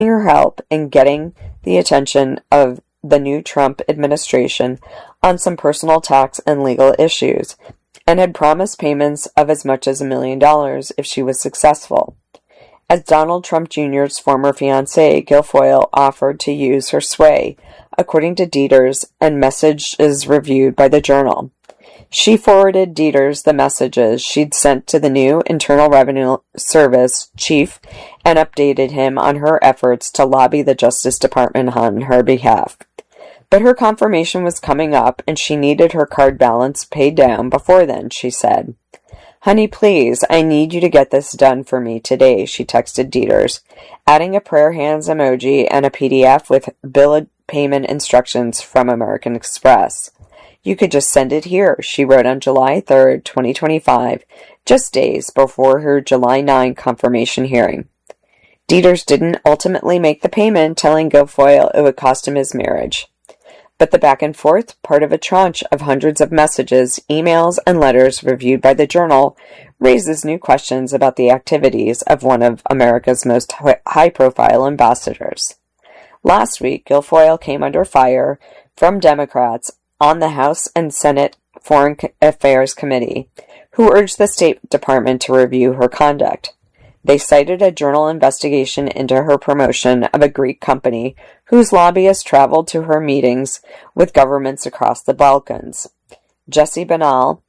her help in getting the attention of the new Trump administration on some personal tax and legal issues, and had promised payments of as much as $1 million if she was successful. As Donald Trump Jr.'s former fiancée, Guilfoyle offered to use her sway, according to Deters and messages reviewed by the Journal. She forwarded Deters the messages she'd sent to the new Internal Revenue Service chief and updated him on her efforts to lobby the Justice Department on her behalf. But her confirmation was coming up, and she needed her card balance paid down before then, she said. "Honey, please, I need you to get this done for me today," she texted Deters, adding a prayer hands emoji and a PDF with bill payment instructions from American Express. "You could just send it here," she wrote on July 3rd, 2025, just days before her July 9 confirmation hearing. Deters didn't ultimately make the payment, telling Guilfoyle it would cost him his marriage. But the back and forth, part of a tranche of hundreds of messages, emails, and letters reviewed by the Journal, raises new questions about the activities of one of America's most high-profile ambassadors. Last week, Guilfoyle came under fire from Democrats on the House and Senate Foreign Affairs Committee, who urged the State Department to review her conduct. They cited a Journal investigation into her promotion of a Greek company whose lobbyists traveled to her meetings with governments across the Balkans. Jesse Banal,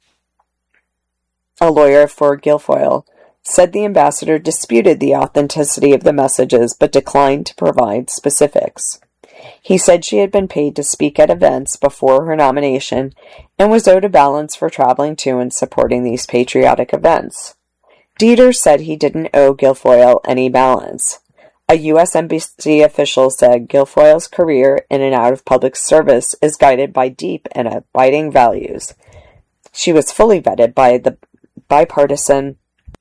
a lawyer for Guilfoyle, said the ambassador disputed the authenticity of the messages but declined to provide specifics. He said she had been paid to speak at events before her nomination and was owed a balance for traveling to and supporting these patriotic events. Deters said he didn't owe Guilfoyle any balance. A U.S. Embassy official said Guilfoyle's career in and out of public service is guided by deep and abiding values. She was fully vetted by the bipartisan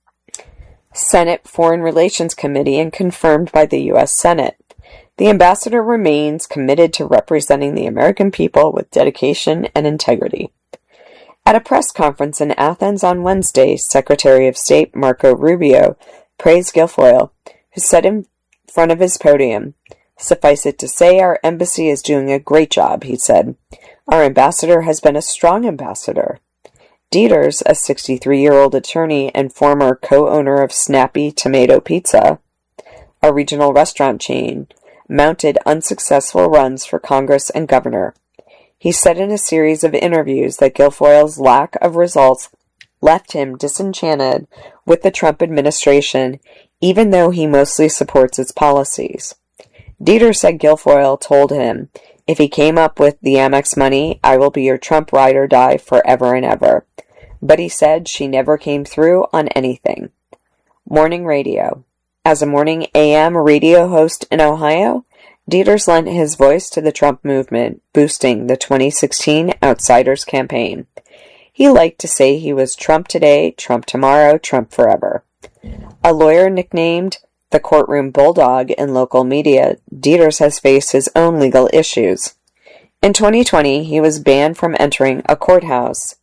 Senate Foreign Relations Committee and confirmed by the U.S. Senate. The ambassador remains committed to representing the American people with dedication and integrity. At a press conference in Athens on Wednesday, Secretary of State Marco Rubio praised Guilfoyle, who said in front of his podium, "Suffice it to say, our embassy is doing a great job," he said. "Our ambassador has been a strong ambassador." Deters, a 63-year-old attorney and former co-owner of Snappy Tomato Pizza, a regional restaurant chain, mounted unsuccessful runs for Congress and governor. He said in a series of interviews that Guilfoyle's lack of results left him disenchanted with the Trump administration, even though he mostly supports its policies. Deters said Guilfoyle told him, "If he came up with the Amex money, I will be your Trump ride or die forever and ever." But he said she never came through on anything. Morning radio. As a morning AM radio host in Ohio, Deters lent his voice to the Trump movement, boosting the 2016 Outsiders campaign. He liked to say he was Trump today, Trump tomorrow, Trump forever. A lawyer nicknamed the courtroom bulldog in local media, Deters has faced his own legal issues. In 2020, he was banned from entering a courthouse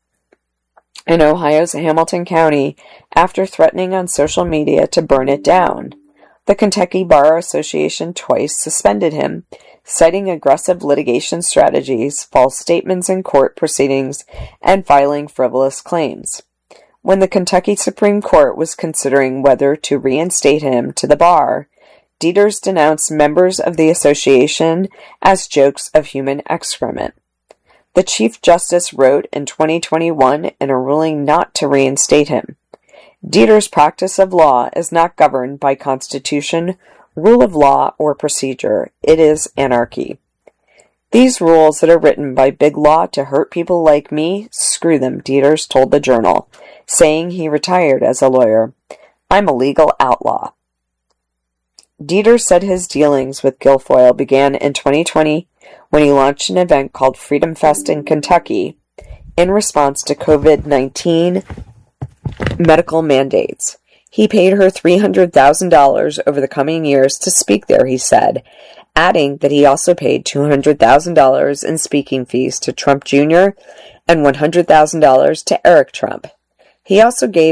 in Ohio's Hamilton County after threatening on social media to burn it down. The Kentucky Bar Association twice suspended him, citing aggressive litigation strategies, false statements in court proceedings, and filing frivolous claims. When the Kentucky Supreme Court was considering whether to reinstate him to the bar, Deters denounced members of the association as jokes of human excrement. The Chief Justice wrote in 2021 in a ruling not to reinstate him. Deters' practice of law is not governed by constitution, rule of law, or procedure. It is anarchy. These rules that are written by big law to hurt people like me, screw them, Deters told the Journal, saying he retired as a lawyer. "I'm a legal outlaw." Deters said his dealings with Guilfoyle began in 2020 when he launched an event called Freedom Fest in Kentucky in response to COVID-19 medical mandates. He paid her $300,000 over the coming years to speak there, he said, adding that he also paid $200,000 in speaking fees to Trump Jr. and $100,000 to Eric Trump. He also gave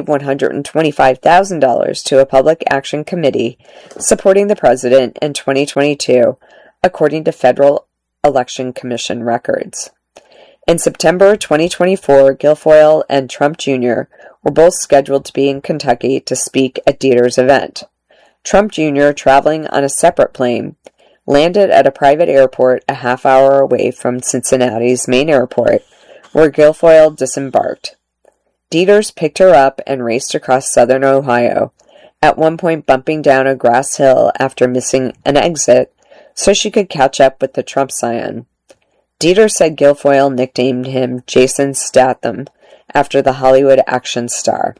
$125,000 to a public action committee supporting the president in 2022, according to Federal Election Commission records. In September 2024, Guilfoyle and Trump Jr. were both scheduled to be in Kentucky to speak at Dieter's event. Trump Jr., traveling on a separate plane, landed at a private airport a half-hour away from Cincinnati's main airport, where Guilfoyle disembarked. Dieters picked her up and raced across southern Ohio, at one point bumping down a grass hill after missing an exit so she could catch up with the Trump scion. Dieter said Guilfoyle nicknamed him Jason Statham, after the Hollywood action star.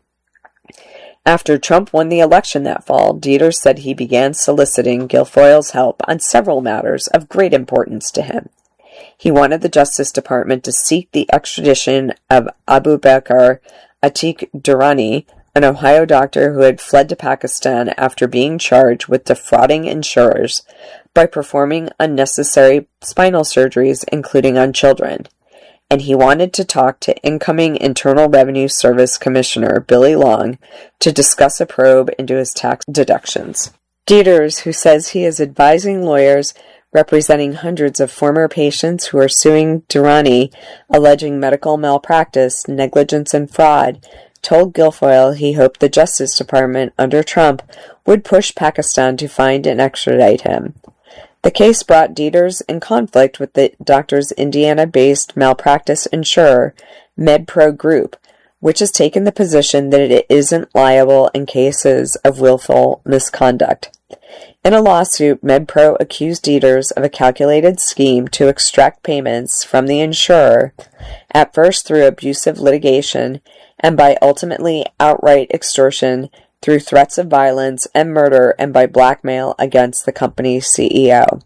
After Trump won the election that fall, Dieter said he began soliciting Guilfoyle's help on several matters of great importance to him. He wanted the Justice Department to seek the extradition of Abubakar Atiq Durrani, an Ohio doctor who had fled to Pakistan after being charged with defrauding insurers by performing unnecessary spinal surgeries, including on children. And he wanted to talk to incoming Internal Revenue Service Commissioner Billy Long to discuss a probe into his tax deductions. Dieters, who says he is advising lawyers representing hundreds of former patients who are suing Durrani, alleging medical malpractice, negligence, and fraud, told Guilfoyle he hoped the Justice Department under Trump would push Pakistan to find and extradite him. The case brought Dieters in conflict with the doctor's Indiana-based malpractice insurer, MedPro Group, which has taken the position that it isn't liable in cases of willful misconduct. In a lawsuit, MedPro accused Dieters of a calculated scheme to extract payments from the insurer, at first through abusive litigation, and by ultimately outright extortion through threats of violence and murder and by blackmail against the company's CEO.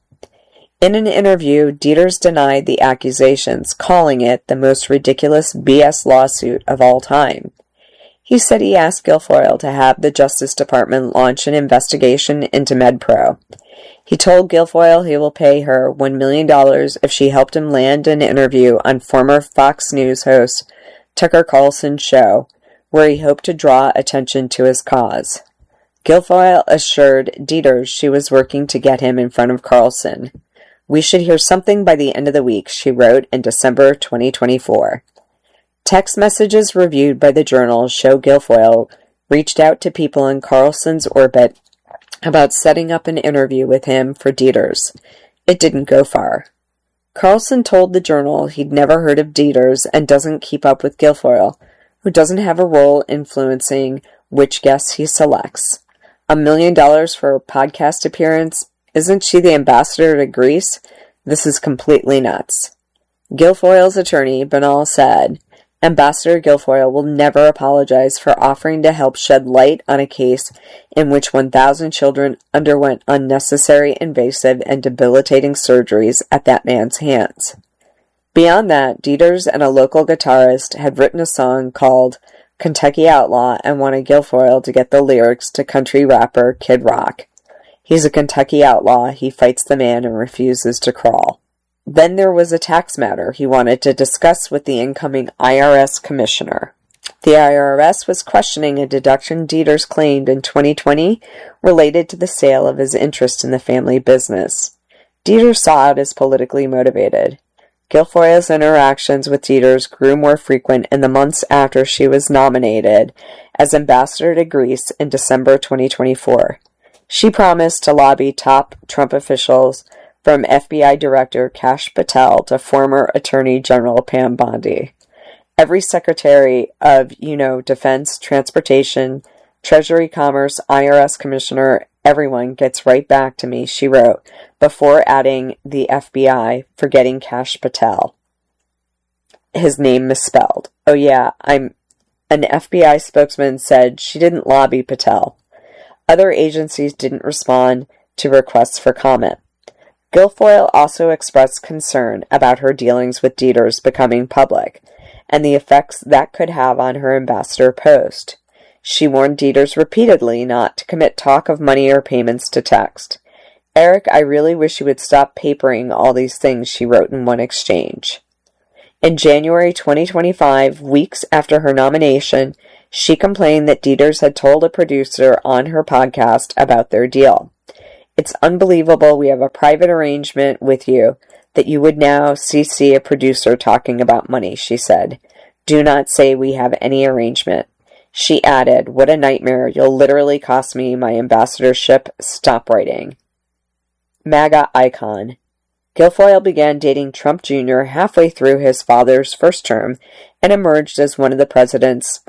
In an interview, Dieters denied the accusations, calling it the most ridiculous BS lawsuit of all time. He said he asked Guilfoyle to have the Justice Department launch an investigation into MedPro. He told Guilfoyle he will pay her $1 million if she helped him land an interview on former Fox News host Tucker Carlson's show, where he hoped to draw attention to his cause. Guilfoyle assured Dieters she was working to get him in front of Carlson. "We should hear something by the end of the week," she wrote in December 2024. Text messages reviewed by the Journal show Guilfoyle reached out to people in Carlson's orbit about setting up an interview with him for Dieters. It didn't go far. Carlson told the Journal he'd never heard of Dieters and doesn't keep up with Guilfoyle, who doesn't have a role influencing which guests he selects. $1 million for a podcast appearance? Isn't she the ambassador to Greece? This is completely nuts. Guilfoyle's attorney, Banal, said, Ambassador Guilfoyle will never apologize for offering to help shed light on a case in which 1,000 children underwent unnecessary, invasive, and debilitating surgeries at that man's hands. Beyond that, Dieters and a local guitarist had written a song called Kentucky Outlaw and wanted Guilfoyle to get the lyrics to country rapper Kid Rock. He's a Kentucky outlaw, he fights the man and refuses to crawl. Then there was a tax matter he wanted to discuss with the incoming IRS commissioner. The IRS was questioning a deduction Dieters claimed in 2020 related to the sale of his interest in the family business. Dieters saw it as politically motivated. Guilfoyle's interactions with Dieters grew more frequent in the months after she was nominated as ambassador to Greece in December 2024. She promised to lobby top Trump officials, from FBI Director Kash Patel to former Attorney General Pam Bondi. Every Secretary of, Defense, Transportation, Treasury, Commerce, IRS Commissioner, everyone gets right back to me, she wrote, before adding the FBI, forgetting Kash Patel. His name misspelled. Oh yeah, an FBI spokesman said she didn't lobby Patel. Other agencies didn't respond to requests for comment. Guilfoyle also expressed concern about her dealings with Dieters becoming public, and the effects that could have on her ambassador post. She warned Dieters repeatedly not to commit talk of money or payments to text. Eric, I really wish you would stop papering all these things, she wrote in one exchange. In January 2025, weeks after her nomination, She complained that Dieters had told a producer on her podcast about their deal. "It's unbelievable we have a private arrangement with you that you would now CC a producer talking about money," she said. "Do not say we have any arrangement." She added, "What a nightmare. You'll literally cost me my ambassadorship. Stop writing." MAGA icon. Guilfoyle began dating Trump Jr. halfway through his father's first term and emerged as one of the president's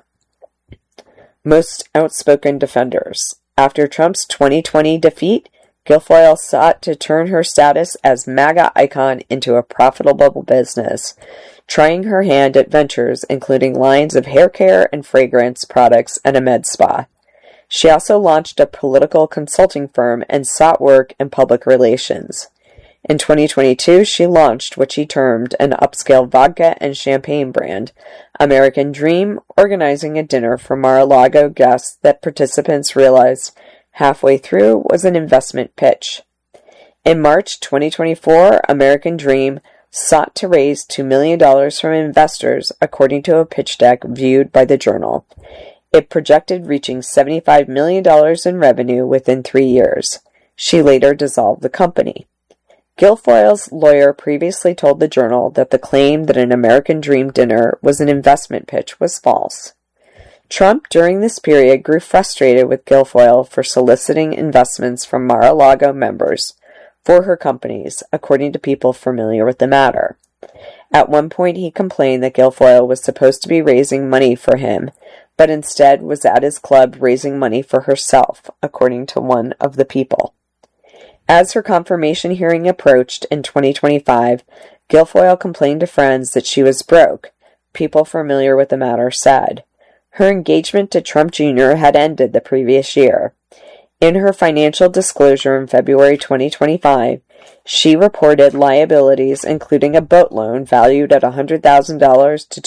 most outspoken defenders. After Trump's 2020 defeat, Guilfoyle sought to turn her status as MAGA icon into a profitable business, trying her hand at ventures including lines of hair care and fragrance products and a med spa. She also launched a political consulting firm and sought work in public relations. In 2022, she launched what she termed an upscale vodka and champagne brand, American Dream, organizing a dinner for Mar-a-Lago guests that participants realized halfway through was an investment pitch. In March 2024, American Dream sought to raise $2 million from investors, according to a pitch deck viewed by the Journal. It projected reaching $75 million in revenue within 3 years. She later dissolved the company. Guilfoyle's lawyer previously told the Journal that the claim that an American Dream dinner was an investment pitch was false. Trump, during this period, grew frustrated with Guilfoyle for soliciting investments from Mar-a-Lago members for her companies, according to people familiar with the matter. At one point, he complained that Guilfoyle was supposed to be raising money for him, but instead was at his club raising money for herself, according to one of the people. As her confirmation hearing approached in 2025, Guilfoyle complained to friends that she was broke, people familiar with the matter said. Her engagement to Trump Jr. had ended the previous year. In her financial disclosure in February 2025, she reported liabilities including a boat loan valued at $100,000 to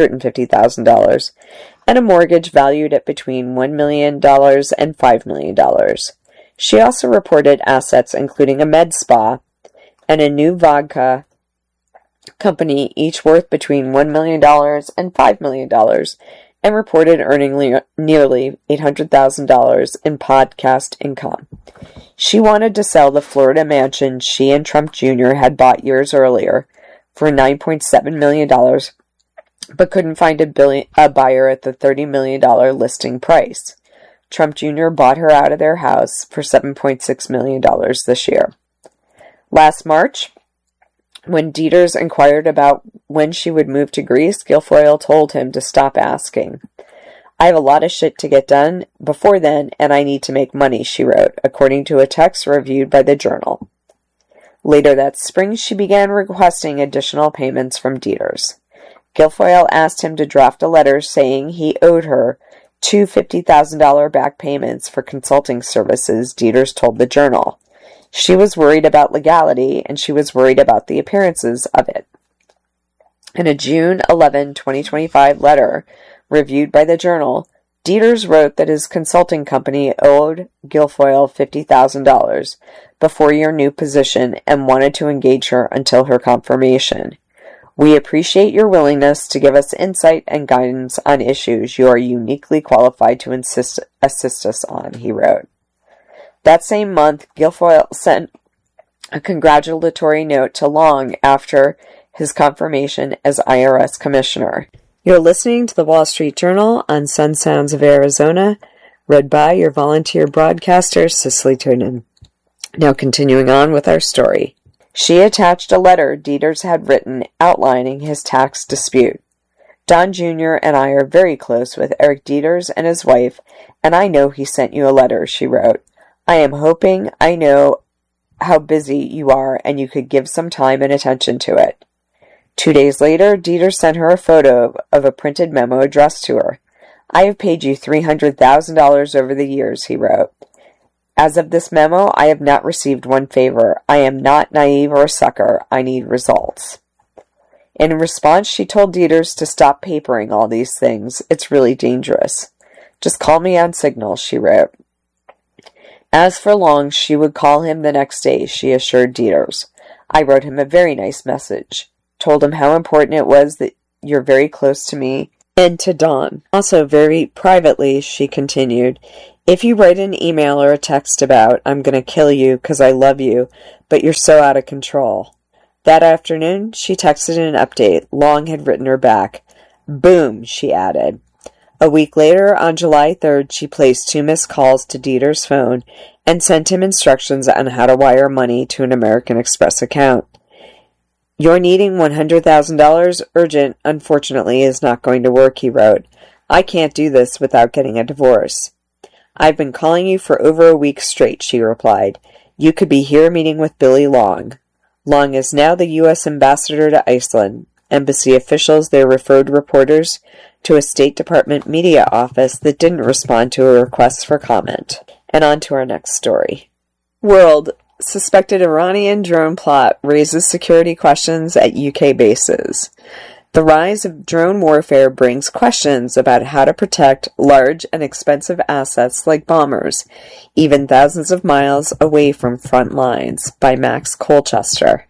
$250,000 and a mortgage valued at between $1 million and $5 million. She also reported assets including a med spa and a new vodka company, each worth between $1 million and $5 million, and reported earning nearly $800,000 in podcast income. She wanted to sell the Florida mansion she and Trump Jr. had bought years earlier for $9.7 million, but couldn't find a buyer at the $30 million listing price. Trump Jr. bought her out of their house for $7.6 million this year. Last March, when Dieters inquired about when she would move to Greece, Guilfoyle told him to stop asking. "I have a lot of shit to get done before then, and I need to make money," she wrote, according to a text reviewed by the Journal. Later that spring, she began requesting additional payments from Dieters. Guilfoyle asked him to draft a letter saying he owed her two $50,000 back payments for consulting services, Dieters told the Journal. She was worried about legality, and she was worried about the appearances of it. In a June 11, 2025 letter reviewed by the Journal, Dieters wrote that his consulting company owed Guilfoyle $50,000 before your new position and wanted to engage her until her confirmation. "We appreciate your willingness to give us insight and guidance on issues you are uniquely qualified to assist us on," he wrote. That same month, Guilfoyle sent a congratulatory note to Long after his confirmation as IRS commissioner. You're listening to the Wall Street Journal on Sun Sounds of Arizona, read by your volunteer broadcaster, Cicely Toonen. Now continuing on with our story. She attached a letter Dieters had written outlining his tax dispute. "Don Jr. and I are very close with Eric Dieters and his wife, and I know he sent you a letter," she wrote. "I am hoping I know how busy you are and you could give some time and attention to it." 2 days later, Dieters sent her a photo of a printed memo addressed to her. "I have paid you $300,000 over the years," he wrote. "As of this memo, I have not received one favor. I am not naive or a sucker. I need results." In response, she told Dieters to stop papering all these things. "It's really dangerous. Just call me on Signal," she wrote. As for Long, she would call him the next day, she assured Dieters. "I wrote him a very nice message. Told him how important it was that you're very close to me And to Dawn. Also, very privately, she continued, if you write an email or a text about, I'm going to kill you because I love you, but you're so out of control. That afternoon, she texted an update. Long had written her back. Boom, she added. A week later, on July 3rd, she placed 2 missed calls to Dieter's phone and sent him instructions on how to wire money to an American Express account. You're needing $100,000 urgent, unfortunately, is not going to work, he wrote. I can't do this without getting a divorce. I've been calling you for over a week straight, she replied. You could be here meeting with Billy Long. Long is now the U.S. ambassador to Iceland. Embassy officials there referred reporters to a State Department media office that didn't respond to a request for comment. And on to our next story. World. Suspected Iranian drone plot raises security questions at UK bases. The rise of drone warfare brings questions about how to protect large and expensive assets like bombers, even thousands of miles away from front lines, by Max Colchester.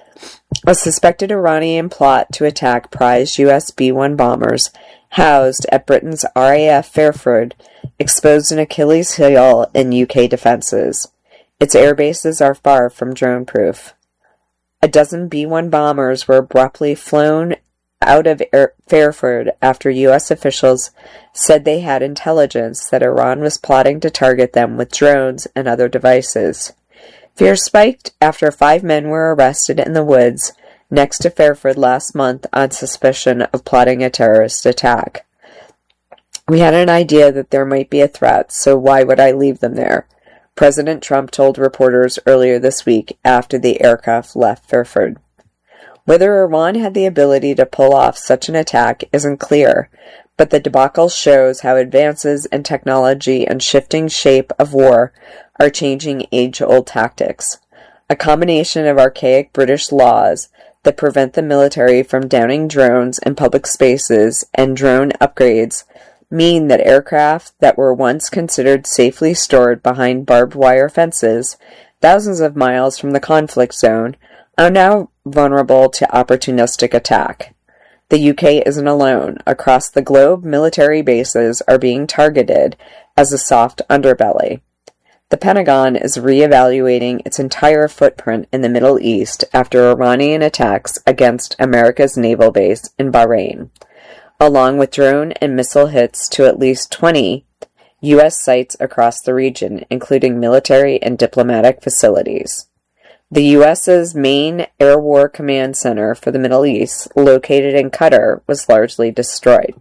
A suspected Iranian plot to attack prized US B-1 bombers housed at Britain's RAF Fairford exposed an Achilles heel in UK defenses. Its air bases are far from drone-proof. A dozen B-1 bombers were abruptly flown out of Fairford after U.S. officials said they had intelligence that Iran was plotting to target them with drones and other devices. Fear spiked after 5 men were arrested in the woods next to Fairford last month on suspicion of plotting a terrorist attack. We had an idea that there might be a threat, so why would I leave them there? President Trump told reporters earlier this week after the aircraft left Fairford. Whether Iran had the ability to pull off such an attack isn't clear, but the debacle shows how advances in technology and shifting shape of war are changing age-old tactics. A combination of archaic British laws that prevent the military from downing drones in public spaces and drone upgrades mean that aircraft that were once considered safely stored behind barbed wire fences, thousands of miles from the conflict zone, are now vulnerable to opportunistic attack. The UK isn't alone. Across the globe, military bases are being targeted as a soft underbelly. The Pentagon is re-evaluating its entire footprint in the Middle East after Iranian attacks against America's naval base in Bahrain, along with drone and missile hits to at least 20 U.S. sites across the region, including military and diplomatic facilities. The U.S.'s main Air War Command Center for the Middle East, located in Qatar, was largely destroyed.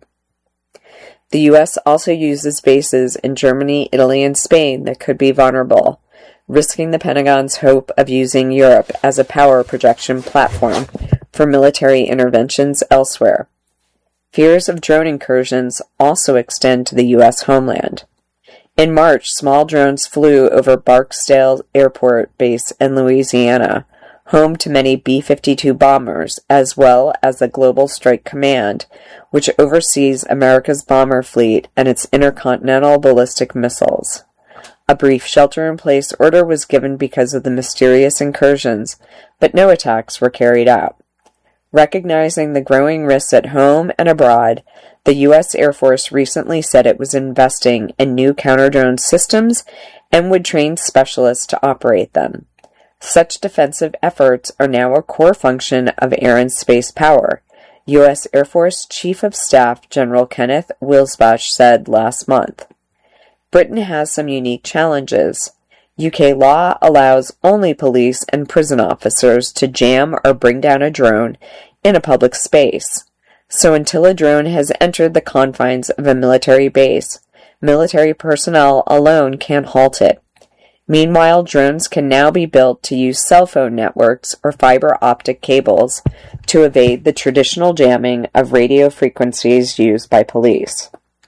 The U.S. also uses bases in Germany, Italy, and Spain that could be vulnerable, risking the Pentagon's hope of using Europe as a power projection platform for military interventions elsewhere. Fears of drone incursions also extend to the U.S. homeland. In March, small drones flew over Barksdale Airport Base in Louisiana, home to many B-52 bombers, as well as the Global Strike Command, which oversees America's bomber fleet and its intercontinental ballistic missiles. A brief shelter-in-place order was given because of the mysterious incursions, but no attacks were carried out. Recognizing the growing risks at home and abroad, the U.S. Air Force recently said it was investing in new counter-drone systems and would train specialists to operate them. Such defensive efforts are now a core function of air and space power, U.S. Air Force Chief of Staff General Kenneth Wilsbach said last month. Britain has some unique challenges. UK law allows only police and prison officers to jam or bring down a drone in a public space. So until a drone has entered the confines of a military base, military personnel alone can't halt it. Meanwhile, drones can now be built to use cell phone networks or fiber optic cables to evade the traditional jamming of radio frequencies used by police.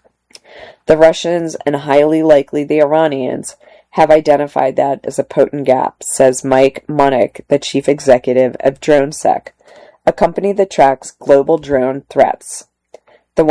The Russians, and highly likely the Iranians, have identified that as a potent gap, says Mike Monick, the chief executive of DroneSec, a company that tracks global drone threats. The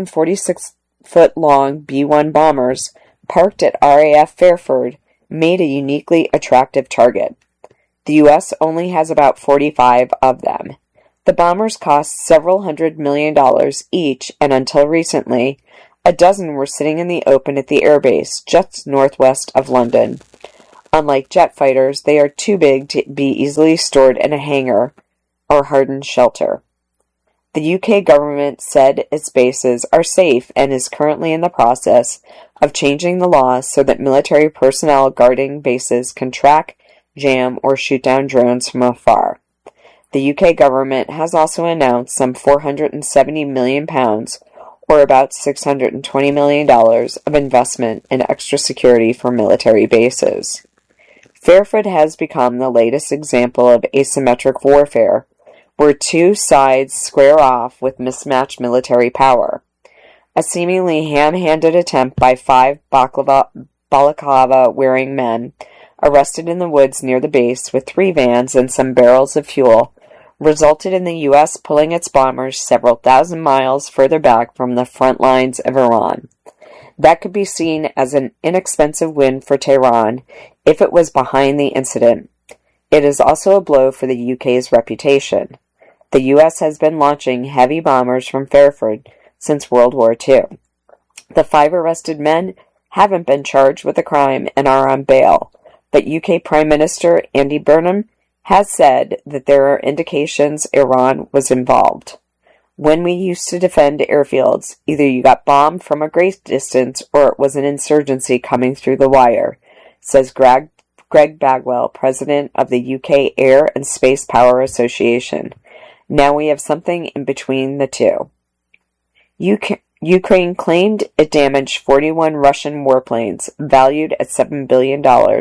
146-foot-long B-1 bombers, parked at RAF Fairford, made a uniquely attractive target. The U.S. only has about 45 of them. The bombers cost several $100 million each, and until recently, a dozen were sitting in the open at the airbase just northwest of London. Unlike jet fighters, they are too big to be easily stored in a hangar or hardened shelter. The UK government said its bases are safe and is currently in the process of changing the law so that military personnel guarding bases can track, jam, or shoot down drones from afar. The UK government has also announced some £470 million, or about $620 million, of investment in extra security for military bases. Fairford has become the latest example of asymmetric warfare, where two sides square off with mismatched military power. A seemingly ham-handed attempt by 5 balaclava-wearing men, arrested in the woods near the base with 3 vans and some barrels of fuel, resulted in the U.S. pulling its bombers several thousand miles further back from the front lines of Iran. That could be seen as an inexpensive win for Tehran if it was behind the incident. It is also a blow for the UK's reputation. The U.S. has been launching heavy bombers from Fairford since World War II. The 5 arrested men haven't been charged with a crime and are on bail, but UK Prime Minister Andy Burnham has said that there are indications Iran was involved. When we used to defend airfields, either you got bombed from a great distance or it was an insurgency coming through the wire, says Greg Bagwell, president of the UK Air and Space Power Association. Now we have something in between the two. Ukraine claimed it damaged 41 Russian warplanes, valued at $7 billion,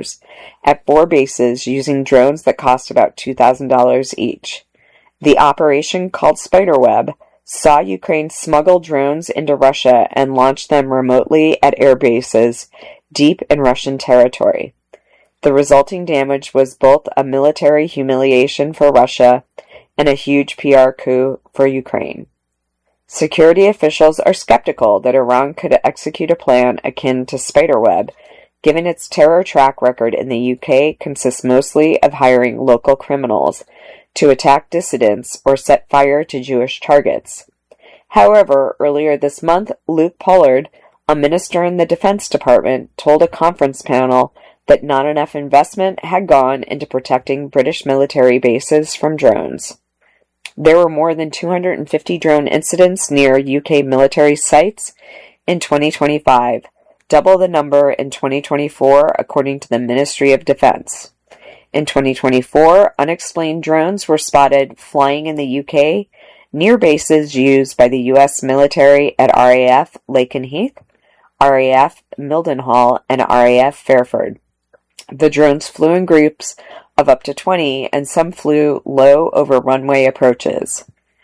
at 4 bases using drones that cost about $2,000 each. The operation, called Spiderweb, saw Ukraine smuggle drones into Russia and launch them remotely at air bases deep in Russian territory. The resulting damage was both a military humiliation for Russia and a huge PR coup for Ukraine. Security officials are skeptical that Iran could execute a plan akin to Spiderweb, given its terror track record in the UK consists mostly of hiring local criminals to attack dissidents or set fire to Jewish targets. However, earlier this month, Luke Pollard, a minister in the Defense Department, told a conference panel that not enough investment had gone into protecting British military bases from drones. There were more than 250 drone incidents near UK military sites in 2025, double the number in 2024, according to the Ministry of Defense. In 2024, unexplained drones were spotted flying in the UK near bases used by the US military at RAF Lakenheath, RAF Mildenhall, and RAF Fairford. The drones flew in groups of up to 20, and some flew low over runway approaches.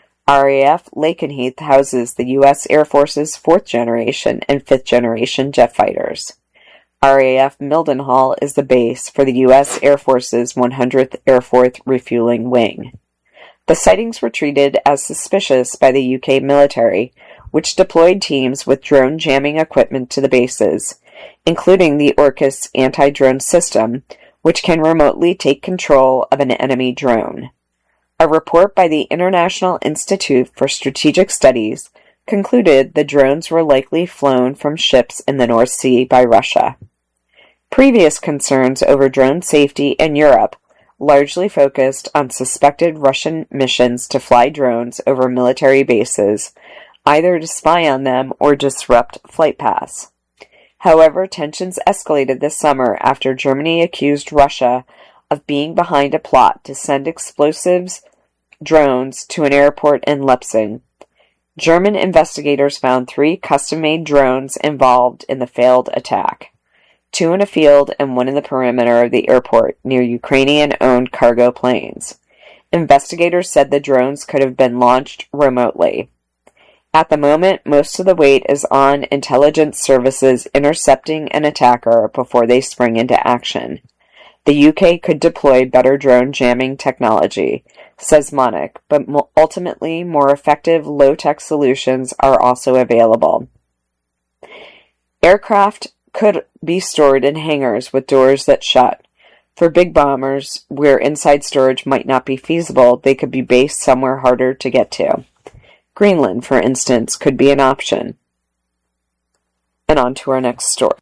RAF Lakenheath houses the U.S. Air Force's 4th generation and 5th generation jet fighters. RAF Mildenhall is the base for the U.S. Air Force's 100th Air Force Refueling Wing. The sightings were treated as suspicious by the UK military, which deployed teams with drone jamming equipment to the bases, including the Orcus anti-drone system, which can remotely take control of an enemy drone. A report by the International Institute for Strategic Studies concluded the drones were likely flown from ships in the North Sea by Russia. Previous concerns over drone safety in Europe largely focused on suspected Russian missions to fly drones over military bases, either to spy on them or disrupt flight paths. However, tensions escalated this summer after Germany accused Russia of being behind a plot to send explosives drones to an airport in Leipzig. German investigators found 3 custom-made drones involved in the failed attack, 2 in a field and 1 in the perimeter of the airport near Ukrainian-owned cargo planes. Investigators said the drones could have been launched remotely. At the moment, most of the weight is on intelligence services intercepting an attacker before they spring into action. The UK could deploy better drone jamming technology, says Monik, but ultimately more effective low-tech solutions are also available. Aircraft could be stored in hangars with doors that shut. For big bombers, where inside storage might not be feasible, they could be based somewhere harder to get to. Greenland, for instance, could be an option. And on to our next story.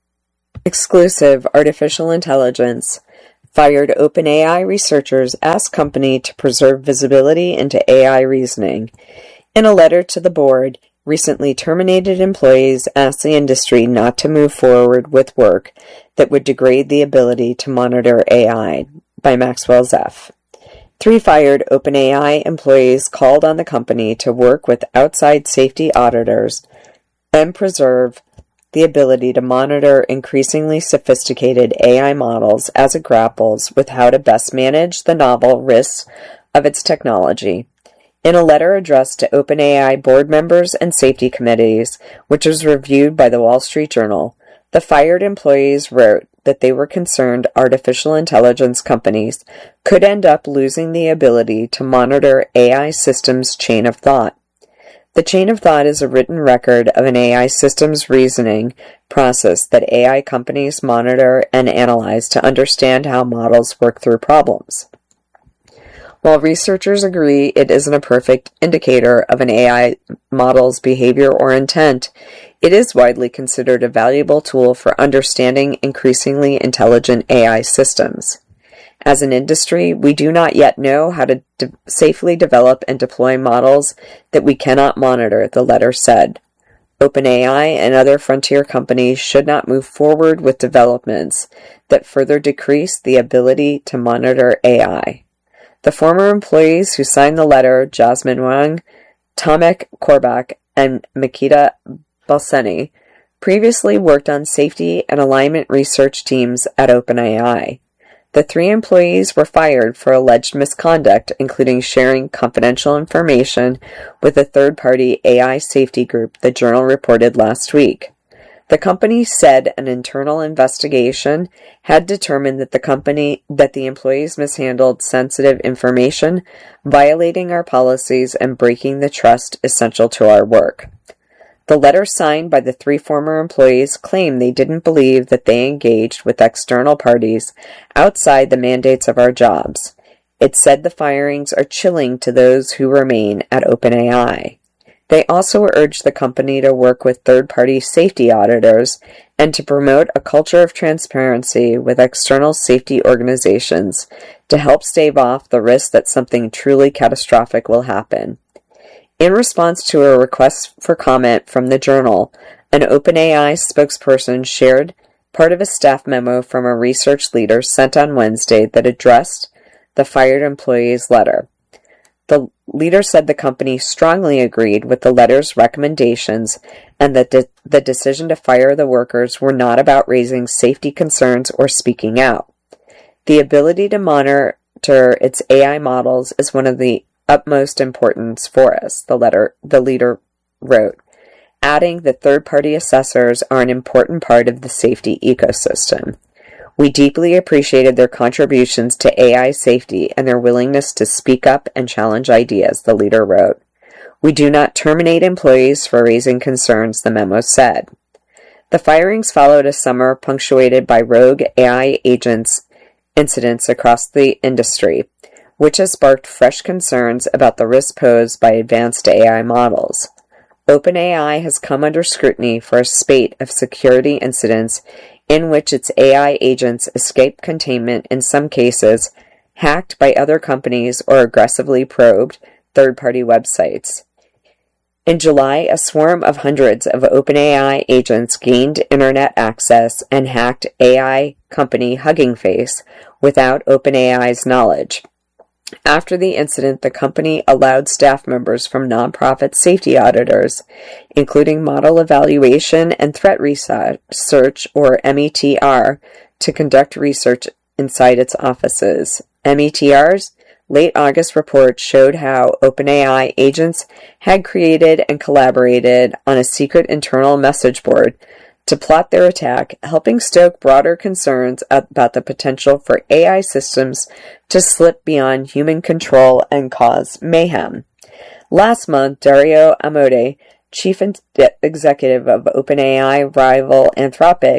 Exclusive artificial intelligence. Fired OpenAI researchers ask company to preserve visibility into AI reasoning. In a letter to the board, recently terminated employees asked the industry not to move forward with work that would degrade the ability to monitor AI, by Maxwell Zeff. 3 fired OpenAI employees called on the company to work with outside safety auditors and preserve the ability to monitor increasingly sophisticated AI models as it grapples with how to best manage the novel risks of its technology. In a letter addressed to OpenAI board members and safety committees, which was reviewed by the Wall Street Journal, the fired employees wrote that they were concerned artificial intelligence companies could end up losing the ability to monitor AI systems' chain of thought. The chain of thought is a written record of an AI system's reasoning process that AI companies monitor and analyze to understand how models work through problems. While researchers agree it isn't a perfect indicator of an AI model's behavior or intent, it is widely considered a valuable tool for understanding increasingly intelligent AI systems. As an industry, we do not yet know how to safely develop and deploy models that we cannot monitor, the letter said. OpenAI and other frontier companies should not move forward with developments that further decrease the ability to monitor AI. The former employees who signed the letter, Jasmine Wang, Tomek Korbach, and Mikita Balseni, previously worked on safety and alignment research teams at OpenAI. The 3 employees were fired for alleged misconduct, including sharing confidential information with a third-party AI safety group, the Journal reported last week. The company said an internal investigation had determined that the employees mishandled sensitive information, violating our policies and breaking the trust essential to our work. The letter signed by the 3 former employees claimed they didn't believe that they engaged with external parties outside the mandates of our jobs. It said the firings are chilling to those who remain at OpenAI. They also urged the company to work with third-party safety auditors and to promote a culture of transparency with external safety organizations to help stave off the risk that something truly catastrophic will happen. In response to a request for comment from the Journal, an OpenAI spokesperson shared part of a staff memo from a research leader sent on Wednesday that addressed the fired employee's letter. The leader said the company strongly agreed with the letter's recommendations and that the decision to fire the workers were not about raising safety concerns or speaking out. The ability to monitor its AI models is one of the utmost importance for us, the leader wrote, adding that third-party assessors are an important part of the safety ecosystem. We deeply appreciated their contributions to AI safety and their willingness to speak up and challenge ideas, the leader wrote. We do not terminate employees for raising concerns, the memo said. The firings followed a summer punctuated by rogue AI incidents across the industry, which has sparked fresh concerns about the risk posed by advanced AI models. OpenAI has come under scrutiny for a spate of security incidents in which its AI agents escaped containment, in some cases, hacked by other companies or aggressively probed third-party websites. In July, a swarm of hundreds of OpenAI agents gained internet access and hacked AI company Hugging Face without OpenAI's knowledge. After the incident, the company allowed staff members from nonprofit safety auditors, including Model Evaluation and Threat Research, or METR, to conduct research inside its offices. METR's late August report showed how OpenAI agents had created and collaborated on a secret internal message board to plot their attack, helping stoke broader concerns about the potential for AI systems to slip beyond human control and cause mayhem. Last month, Dario Amodei, chief executive of OpenAI rival Anthropic,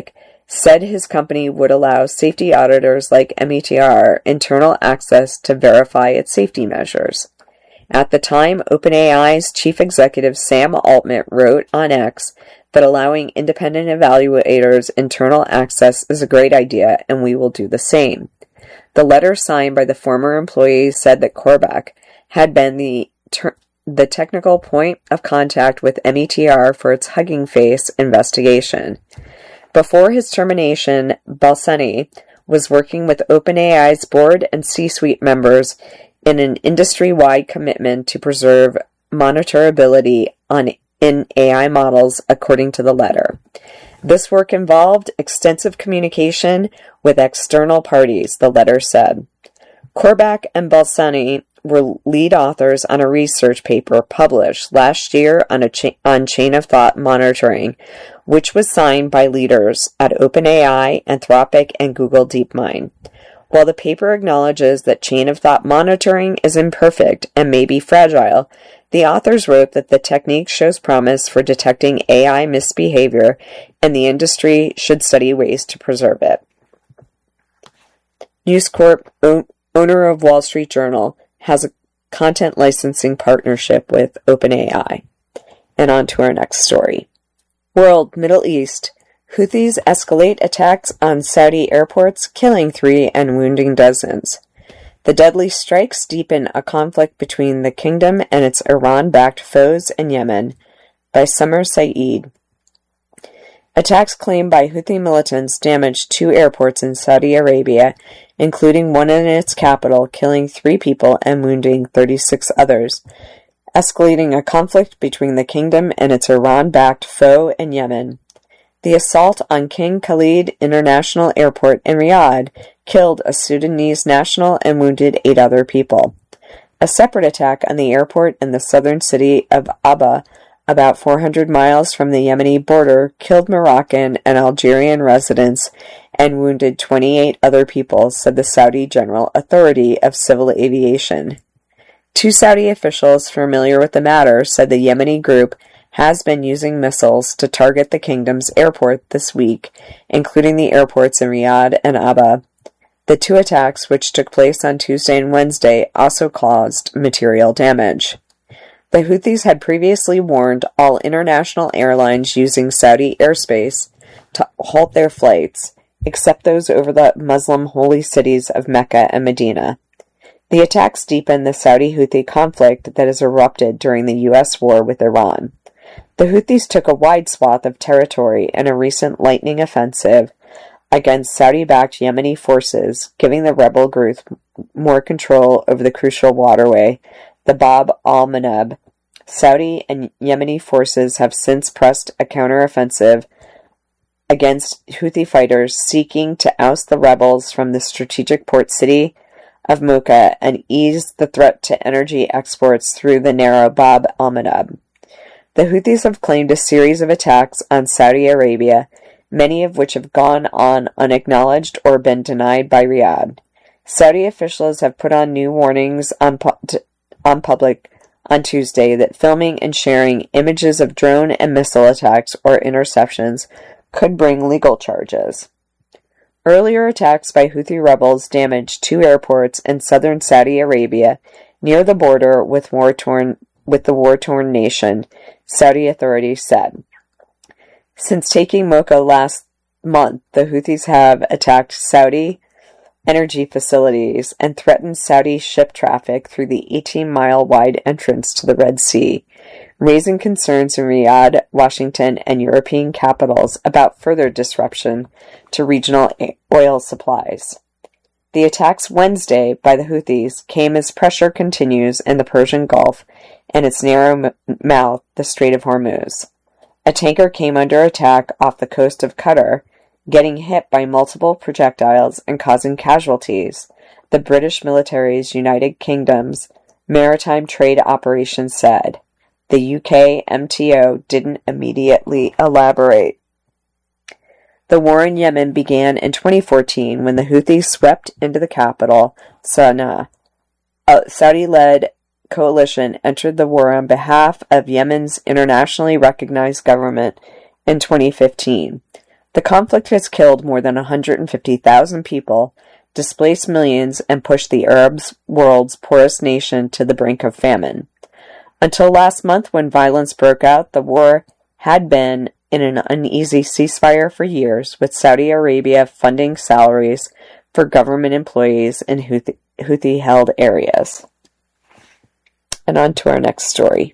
said his company would allow safety auditors like METR internal access to verify its safety measures. At the time, OpenAI's chief executive Sam Altman wrote on X that allowing independent evaluators internal access is a great idea and we will do the same. The letter signed by the former employees said that Corbach had been the technical point of contact with METR for its Hugging Face investigation. Before his termination, Balsani was working with OpenAI's board and C-suite members in an industry-wide commitment to preserve monitorability in AI models, according to the letter. This work involved extensive communication with external parties, the letter said. Corbach and Balsani were lead authors on a research paper published last year on chain of thought monitoring, which was signed by leaders at OpenAI, Anthropic, and Google DeepMind. While the paper acknowledges that chain of thought monitoring is imperfect and may be fragile, the authors wrote that the technique shows promise for detecting AI misbehavior and the industry should study ways to preserve it. News Corp, owner of Wall Street Journal, has a content licensing partnership with OpenAI. And on to our next story. World, Middle East. Houthis escalate attacks on Saudi airports, killing 3 and wounding dozens. The deadly strikes deepen a conflict between the kingdom and its Iran-backed foes in Yemen, by Summer Saeed. Attacks claimed by Houthi militants damaged 2 airports in Saudi Arabia, including one in its capital, killing 3 people and wounding 36 others, escalating a conflict between the kingdom and its Iran-backed foe in Yemen. The assault on King Khalid International Airport in Riyadh killed a Sudanese national and wounded 8 other people. A separate attack on the airport in the southern city of Aba, about 400 miles from the Yemeni border, killed Moroccan and Algerian residents and wounded 28 other people, said the Saudi General Authority of Civil Aviation. 2 Saudi officials familiar with the matter said the Yemeni group has been using missiles to target the kingdom's airport this week, including the airports in Riyadh and Aba. The 2 attacks, which took place on Tuesday and Wednesday, also caused material damage. The Houthis had previously warned all international airlines using Saudi airspace to halt their flights, except those over the Muslim holy cities of Mecca and Medina. The attacks deepened the Saudi-Houthi conflict that has erupted during the U.S. war with Iran. The Houthis took a wide swath of territory in a recent lightning offensive against Saudi-backed Yemeni forces, giving the rebel group more control over the crucial waterway, the Bab al-Mandeb. Saudi and Yemeni forces have since pressed a counteroffensive against Houthi fighters seeking to oust the rebels from the strategic port city of Mocha and ease the threat to energy exports through the narrow Bab al-Mandeb. The Houthis have claimed a series of attacks on Saudi Arabia, many of which have gone on unacknowledged or been denied by Riyadh. Saudi officials have put on new warnings on public on Tuesday that filming and sharing images of drone and missile attacks or interceptions could bring legal charges. Earlier attacks by Houthi rebels damaged 2 airports in southern Saudi Arabia near the border with the war-torn nation, Saudi authorities said. Since taking Mocha last month, the Houthis have attacked Saudi energy facilities and threatened Saudi ship traffic through the 18-mile-wide entrance to the Red Sea, raising concerns in Riyadh, Washington, and European capitals about further disruption to regional oil supplies. The attacks Wednesday by the Houthis came as pressure continues in the Persian Gulf and its narrow mouth, the Strait of Hormuz. A tanker came under attack off the coast of Qatar, getting hit by multiple projectiles and causing casualties, the British military's United Kingdom's maritime trade operation said. The UK MTO didn't immediately elaborate. The war in Yemen began in 2014 when the Houthis swept into the capital, Sana'a. A Saudi-led coalition entered the war on behalf of Yemen's internationally recognized government in 2015. The conflict has killed more than 150,000 people, displaced millions, and pushed the Arab world's poorest nation to the brink of famine. Until last month, when violence broke out, the war had been in an uneasy ceasefire for years, with Saudi Arabia funding salaries for government employees in Houthi-held areas. And on to our next story.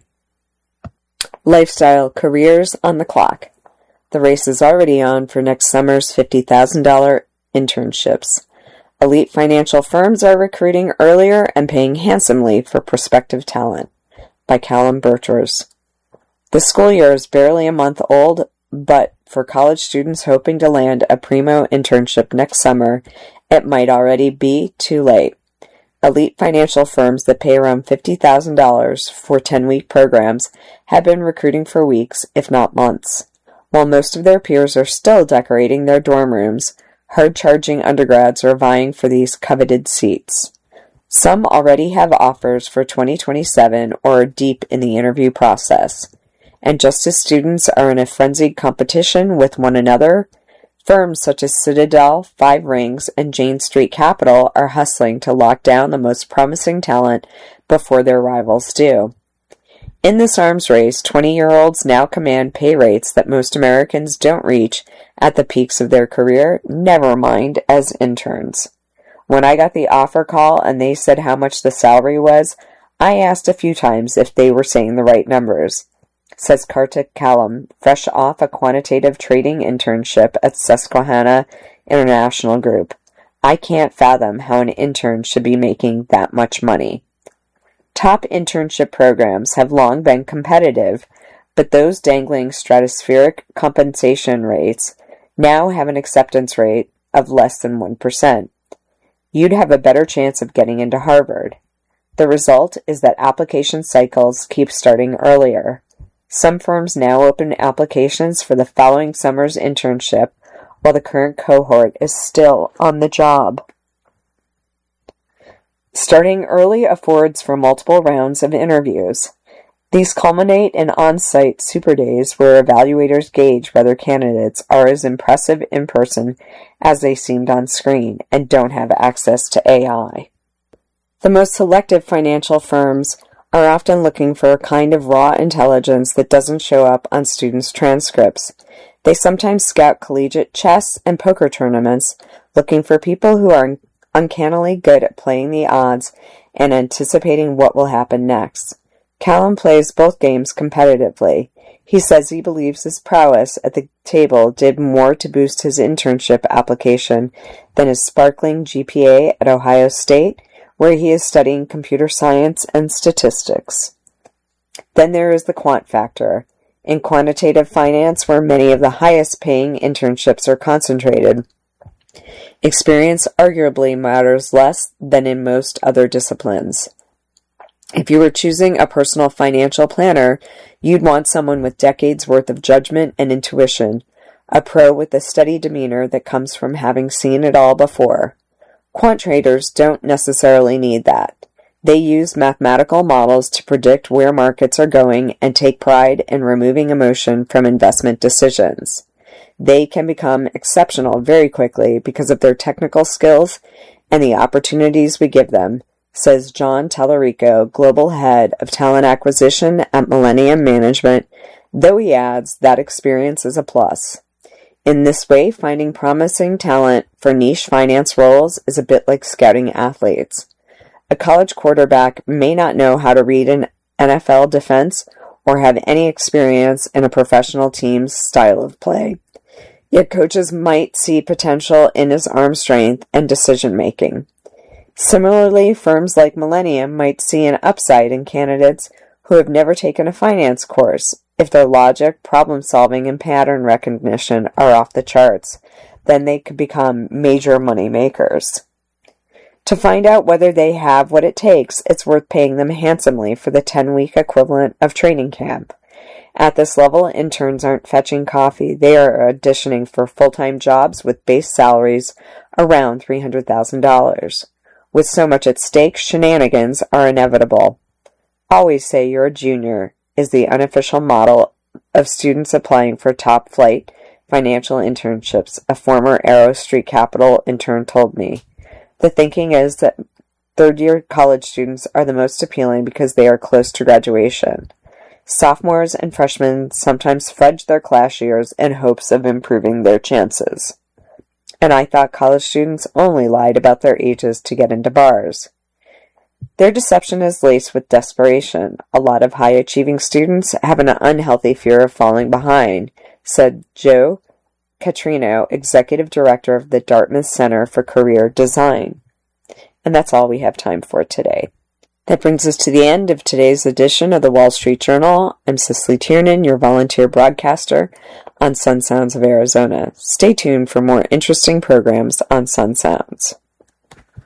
Lifestyle careers on the clock. The race is already on for next summer's $50,000 internships. Elite financial firms are recruiting earlier and paying handsomely for prospective talent. By Callum Burchers. The school year is barely a month old, but for college students hoping to land a primo internship next summer, it might already be too late. Elite financial firms that pay around $50,000 for 10-week programs have been recruiting for weeks, if not months. While most of their peers are still decorating their dorm rooms, hard-charging undergrads are vying for these coveted seats. Some already have offers for 2027 or are deep in the interview process. And just as students are in a frenzied competition with one another, firms such as Citadel, Five Rings, and Jane Street Capital are hustling to lock down the most promising talent before their rivals do. In this arms race, 20-year-olds now command pay rates that most Americans don't reach at the peaks of their career, never mind as interns. When I got the offer call and they said how much the salary was, I asked a few times if they were saying the right numbers, says Kartik Callum, fresh off a quantitative trading internship at Susquehanna International Group. I can't fathom how an intern should be making that much money. Top internship programs have long been competitive, but those dangling stratospheric compensation rates now have an acceptance rate of less than 1%. You'd have a better chance of getting into Harvard. The result is that application cycles keep starting earlier. Some firms now open applications for the following summer's internship, while the current cohort is still on the job. Starting early affords for multiple rounds of interviews. These culminate in on-site super days where evaluators gauge whether candidates are as impressive in person as they seemed on screen and don't have access to AI. The most selective financial firms are often looking for a kind of raw intelligence that doesn't show up on students' transcripts. They sometimes scout collegiate chess and poker tournaments, looking for people who are uncannily good at playing the odds and anticipating what will happen next. Callum plays both games competitively. He says he believes his prowess at the table did more to boost his internship application than his sparkling GPA at Ohio State, where he is studying computer science and statistics. Then there is the quant factor. In quantitative finance, where many of the highest-paying internships are concentrated, experience arguably matters less than in most other disciplines. If you were choosing a personal financial planner, you'd want someone with decades' worth of judgment and intuition, a pro with a steady demeanor that comes from having seen it all before. Quant traders don't necessarily need that. They use mathematical models to predict where markets are going and take pride in removing emotion from investment decisions. They can become exceptional very quickly because of their technical skills and the opportunities we give them, says John Tallarico, Global Head of Talent Acquisition at Millennium Management, though he adds that experience is a plus. In this way, finding promising talent for niche finance roles is a bit like scouting athletes. A college quarterback may not know how to read an NFL defense or have any experience in a professional team's style of play. Yet coaches might see potential in his arm strength and decision-making. Similarly, firms like Millennium might see an upside in candidates who have never taken a finance course. If their logic, problem-solving, and pattern recognition are off the charts, then they could become major money makers. To find out whether they have what it takes, it's worth paying them handsomely for the 10-week equivalent of training camp. At this level, interns aren't fetching coffee. They are auditioning for full-time jobs with base salaries around $300,000. With so much at stake, shenanigans are inevitable. Always say you're a junior is the unofficial model of students applying for top-flight financial internships, a former Arrow Street Capital intern told me. The thinking is that third-year college students are the most appealing because they are close to graduation. Sophomores and freshmen sometimes fudge their class years in hopes of improving their chances. And I thought college students only lied about their ages to get into bars. Their deception is laced with desperation. A lot of high-achieving students have an unhealthy fear of falling behind, said Joe Catrino, Executive Director of the Dartmouth Center for Career Design. And that's all we have time for today. That brings us to the end of today's edition of the Wall Street Journal. I'm Cicely Tiernan, your volunteer broadcaster on Sun Sounds of Arizona. Stay tuned for more interesting programs on Sun Sounds.